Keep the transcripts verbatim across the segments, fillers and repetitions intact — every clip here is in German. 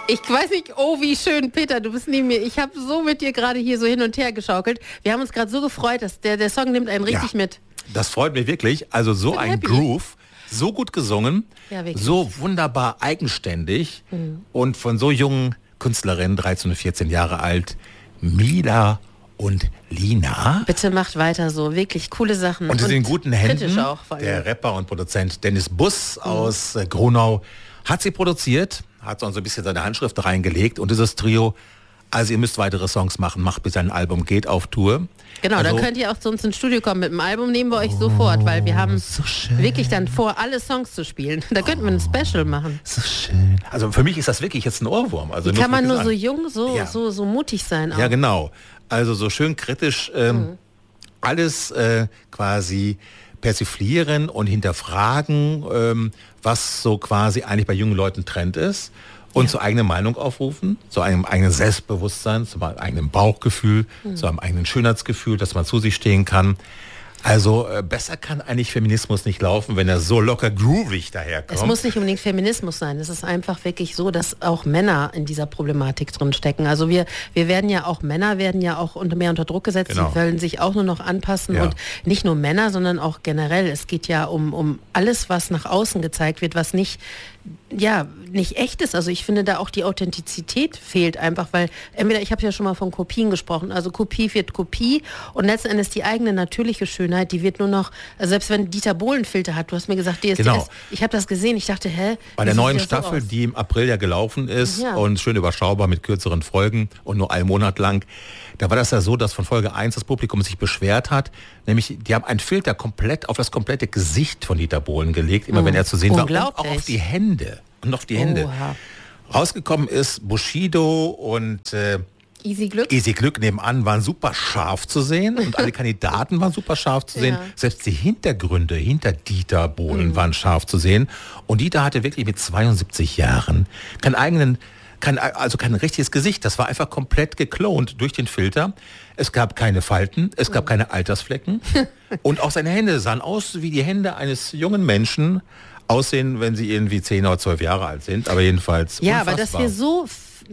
Ich weiß nicht, oh wie schön, Peter, du bist neben mir. Ich habe so mit dir gerade hier so hin und her geschaukelt. Wir haben uns gerade so gefreut, dass der, der Song nimmt einen richtig ja, mit. Das freut mich wirklich. Also so ein happy. Groove, so gut gesungen, Ja, wirklich. so wunderbar eigenständig mhm. und von so jungen Künstlerinnen, dreizehn und vierzehn Jahre alt, Mila und Lina. Bitte macht weiter so, wirklich coole Sachen. Und sie sind in guten Händen. Auch, vor allem. Der Rapper und Produzent Dennis Buss mhm. aus äh, Gronau hat sie produziert, hat so ein bisschen seine Handschrift reingelegt und dieses Trio, also ihr müsst weitere Songs machen, macht bis ein Album geht auf Tour. Genau, also, dann könnt ihr auch zu uns ins Studio kommen mit dem Album, nehmen wir euch oh, sofort, weil wir haben so wirklich dann vor, alle Songs zu spielen. Da könnten wir ein Special machen. So schön. Also für mich ist das wirklich jetzt ein Ohrwurm. Also Wie kann man nur an. so jung, so, ja. so, so mutig sein auch. Ja, genau. Also so schön kritisch ähm, mhm. alles äh, quasi persiflieren und hinterfragen, ähm, was so quasi eigentlich bei jungen Leuten Trend ist und ja. zur eigenen Meinung aufrufen, zu einem eigenen Selbstbewusstsein, zu einem eigenen Bauchgefühl, mhm. zu einem eigenen Schönheitsgefühl, dass man zu sich stehen kann. Also äh, besser kann eigentlich Feminismus nicht laufen, wenn er so locker groovig daherkommt. Es muss nicht unbedingt Feminismus sein. Es ist einfach wirklich so, dass auch Männer in dieser Problematik drin stecken. Also wir, wir werden ja auch, Männer werden ja auch unter, mehr unter Druck gesetzt. Genau. Die wollen sich auch nur noch anpassen. Ja. Und nicht nur Männer, sondern auch generell. Es geht ja um, um alles, was nach außen gezeigt wird, was nicht ja, nicht echt ist. Also ich finde da auch die Authentizität fehlt einfach, weil entweder, ich habe ja schon mal von Kopien gesprochen, also Kopie wird Kopie und letzten Endes die eigene natürliche Schönheit, die wird nur noch, also selbst wenn Dieter Bohlen Filter hat, du hast mir gesagt, D S D S, genau. Ich habe das gesehen, ich dachte, hä? Bei der neuen Staffel, so die im April ja gelaufen ist ja. und schön überschaubar mit kürzeren Folgen und nur einen Monat lang, da war das ja so, dass von Folge eins das Publikum sich beschwert hat, nämlich die haben einen Filter komplett auf das komplette Gesicht von Dieter Bohlen gelegt, immer oh, wenn er zu sehen war und auch auf die Hände. Und auf die Hände. Oha. Rausgekommen ist Bushido und äh, Easy Glück. Easy Glück nebenan waren super scharf zu sehen und alle Kandidaten waren super scharf zu sehen. Ja. Selbst die Hintergründe hinter Dieter Bohlen mhm. waren scharf zu sehen. Und Dieter hatte wirklich mit zweiundsiebzig Jahren keinen eigenen, kein, also kein richtiges Gesicht. Das war einfach komplett geklont durch den Filter. Es gab keine Falten, es gab mhm. keine Altersflecken. Und auch seine Hände sahen aus wie die Hände eines jungen Menschen aussehen, wenn sie irgendwie zehn oder zwölf Jahre alt sind, aber jedenfalls ja, unfassbar. aber dass wir so,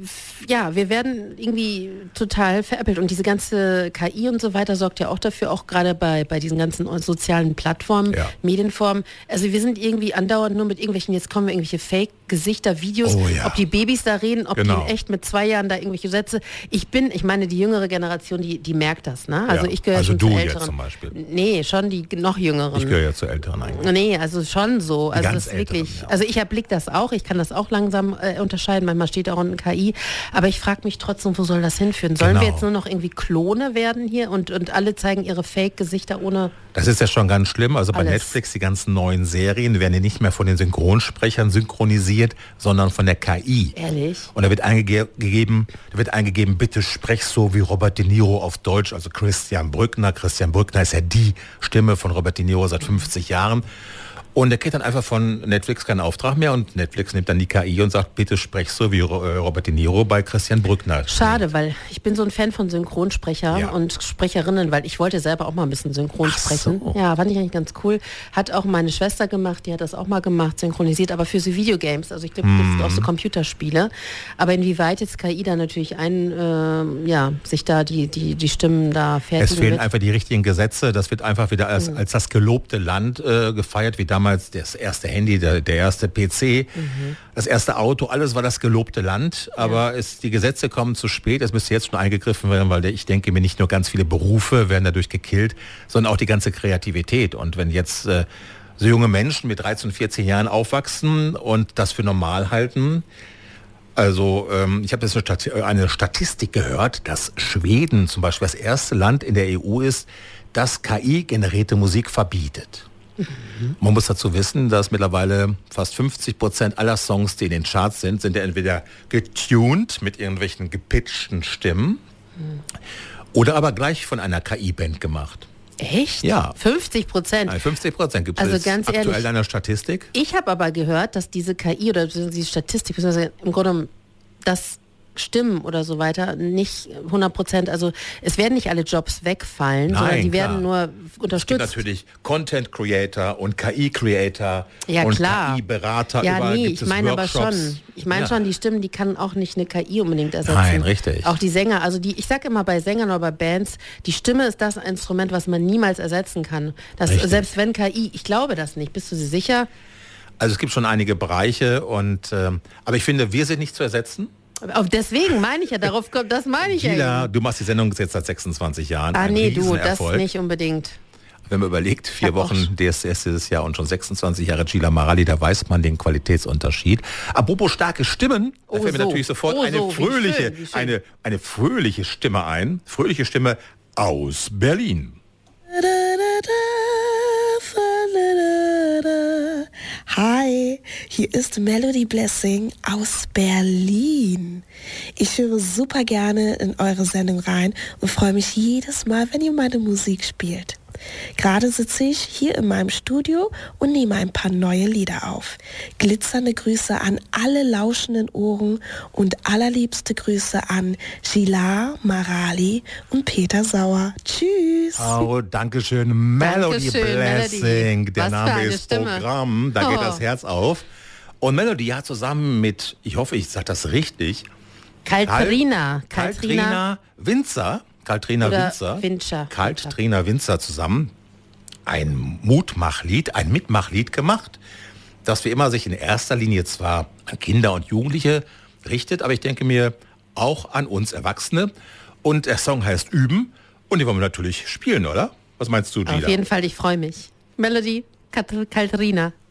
ja, wir werden irgendwie total veräppelt und diese ganze K I und so weiter sorgt ja auch dafür, auch gerade bei, bei diesen ganzen sozialen Plattformen, ja. Medienformen, also wir sind irgendwie andauernd nur mit irgendwelchen, jetzt kommen wir irgendwelche Fake-Gesichter, Videos, oh, ja. ob die Babys da reden, ob genau. die in echt mit zwei Jahren da irgendwelche Sätze, ich bin, ich meine, die jüngere Generation, die, die merkt das, ne? Also ja. ich gehöre also schon du zu Älteren. Jetzt zum Beispiel. Nee, schon die noch Jüngeren. Ich gehöre ja zu Älteren eigentlich. Nee, also schon so. Also das ist Älteren, wirklich, ja. also ich erblick das auch, ich kann das auch langsam äh, unterscheiden, manchmal steht auch in K I, aber ich frage mich trotzdem, wo soll das hinführen? Sollen genau. wir jetzt nur noch irgendwie Klone werden hier und, und alle zeigen ihre Fake-Gesichter ohne... Das ist ja schon ganz schlimm, also alles. Bei Netflix die ganzen neuen Serien werden ja nicht mehr von den Synchronsprechern synchronisiert, sondern von der K I. Ehrlich? Und da wird eingegeben, da wird eingegeben, bitte sprech so wie Robert De Niro auf Deutsch, also Christian Brückner. Christian Brückner ist ja die Stimme von Robert De Niro seit fünfzig Jahren. Und der kriegt dann einfach von Netflix keinen Auftrag mehr und Netflix nimmt dann die K I und sagt, bitte sprech so wie Robert De Niro bei Christian Brückner. Schade, weil ich bin so ein Fan von Synchronsprecher ja. und Sprecherinnen, weil ich wollte selber auch mal ein bisschen synchron Ach sprechen. So. Ja, fand ich eigentlich ganz cool. Hat auch meine Schwester gemacht, die hat das auch mal gemacht, synchronisiert, aber für so Videogames, also ich glaube, das sind auch so Computerspiele. Aber inwieweit jetzt K I da natürlich ein, äh, ja, sich da die, die, die Stimmen da fertigen Es fehlen wird. einfach die richtigen Gesetze, das wird einfach wieder als, mhm. als das gelobte Land äh, gefeiert, wie damals damals das erste Handy, der, der erste P C, mhm. das erste Auto, alles war das gelobte Land, aber ja. es, die Gesetze kommen zu spät, es müsste jetzt schon eingegriffen werden, weil ich denke mir, nicht nur ganz viele Berufe werden dadurch gekillt, sondern auch die ganze Kreativität. Und wenn jetzt äh, so junge Menschen mit dreizehn, vierzehn Jahren aufwachsen und das für normal halten, also ähm, ich habe jetzt eine, Stat- eine Statistik gehört, dass Schweden zum Beispiel das erste Land in der E U ist, das K I-generierte Musik verbietet. Mhm. Man muss dazu wissen, dass mittlerweile fast fünfzig Prozent aller Songs, die in den Charts sind, sind ja entweder getuned mit irgendwelchen gepitchten Stimmen mhm. oder aber gleich von einer K I-Band gemacht. Echt? Ja. fünfzig Prozent? Nein, fünfzig Prozent gibt es also ganz aktuell ehrlich, in der Statistik. Ich habe aber gehört, dass diese K I oder diese Statistik, beziehungsweise im Grunde, dass Stimmen oder so weiter nicht hundert Prozent, also es werden nicht alle Jobs wegfallen, Nein, sondern die klar. werden nur unterstützt. Es gibt natürlich Content Creator und K I Creator ja, und klar. K I-Berater. Ja, Überall nee, gibt ich meine aber Workshops. schon, ich meine ja. schon, die Stimmen, die kann auch nicht eine K I unbedingt ersetzen. Nein, richtig. Auch die Sänger, also die, ich sage immer bei Sängern oder bei Bands, die Stimme ist das Instrument, was man niemals ersetzen kann. Das, selbst wenn K I, ich glaube das nicht, bist du dir sicher? Also es gibt schon einige Bereiche, und ähm, aber ich finde, wir sind nicht zu ersetzen. Deswegen meine ich ja, darauf kommt, das meine ich Gila, ja. du machst die Sendung jetzt seit sechsundzwanzig Jahren. Ah nee, du, das nicht unbedingt. Wenn man überlegt, vier Wochen D S D S dieses Jahr und schon sechsundzwanzig Jahre Gila Marali, da weiß man den Qualitätsunterschied. Apropos starke Stimmen, oh, da fällt mir so. natürlich sofort oh, eine so. fröhliche, wie schön, wie schön. eine eine fröhliche Stimme ein. Fröhliche Stimme aus Berlin. Hi, hier ist Melody Blessing aus Berlin. Ich höre super gerne in eure Sendung rein und freue mich jedes Mal, wenn ihr meine Musik spielt. Gerade sitze ich hier in meinem Studio und nehme ein paar neue Lieder auf. Glitzernde Grüße an alle lauschenden Ohren und allerliebste Grüße an Gila Marali und Peter Sauer. Tschüss. Oh, danke schön. Melody Dankeschön, Blessing. Melody. Der Was Name ist Stimme. Programm. Da oh. geht das Herz auf. Und Melody hat zusammen mit, ich hoffe, ich sage das richtig, Kaltrina. Kaltrina Winzer. Kaltrina Oder Winzer, Wincher. Kaltrina Winzer zusammen ein Mutmachlied, ein Mitmachlied gemacht, das wie immer sich in erster Linie zwar an Kinder und Jugendliche richtet, aber ich denke mir auch an uns Erwachsene. Und der Song heißt Üben und den wollen wir natürlich spielen, oder? Was meinst du, Gila? Auf jeden Fall, ich freue mich. Melody, Kaltrina.